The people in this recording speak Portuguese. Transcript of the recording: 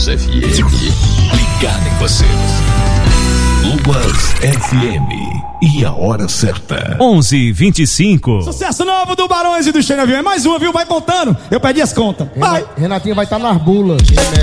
FM, ligado em você. Lubas FM e a hora certa. 11:25. Sucesso novo do Barões e do Xenavio. É mais uma, viu? Vai contando. Eu perdi as contas. Vai. Renatinho vai estar nas bulas.